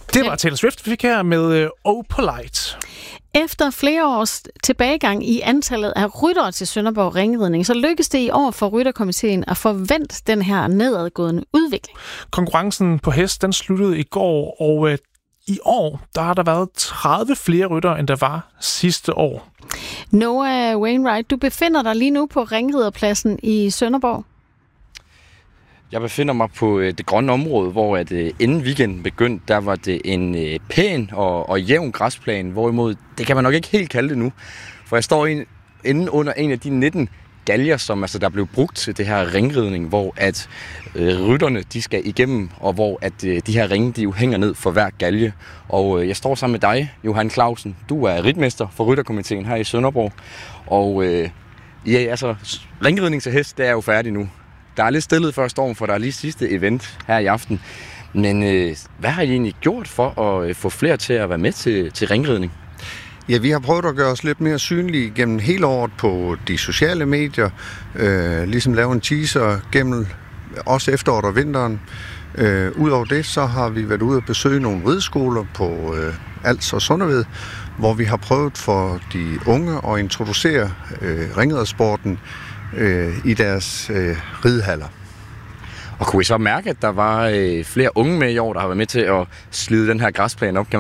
Det var Taylor Swift, vi fik her med Oh Polite. Efter flere års tilbagegang i antallet af ryttere til Sønderborg Ringridning, så lykkedes det i år for Rytterkomiteen at forvente den her nedadgående udvikling. Konkurrencen på hest, den sluttede i går, og i år, der har der været 30 flere ryttere, end der var sidste år. Noah Wainwright, du befinder dig lige nu på Ringriderpladsen i Sønderborg. Jeg befinder mig på det grønne område, hvor inden weekenden begyndte, der var det en pæn og jævn græsplæne, hvorimod det kan man nok ikke helt kalde det nu. For jeg står inde under en af de 19 galger, som der blev brugt til det her ringridning, hvor at rytterne de skal igennem, og hvor at de her ringe de jo hænger ned for hver galge. Og jeg står sammen med dig, Johan Clausen. Du er ritmester for Rytterkomiteen her i Sønderborg. Og ringridning til hest, det er jo færdigt nu. Der er lidt stillet før storm, for der er lige sidste event her i aften. Men hvad har I egentlig gjort for at få flere til at være med til ringridning? Ja, vi har prøvet at gøre os lidt mere synlige gennem hele året på de sociale medier. Ligesom lave en teaser gennem også efteråret og vinteren. Udover det, så har vi været ude og besøge nogle rideskoler på Als og Sundeved, hvor vi har prøvet for de unge at introducere ringridersporten i deres ridehaller. Og kunne I så mærke, at der var flere unge med i år, der har været med til at slide den her græsplæne op?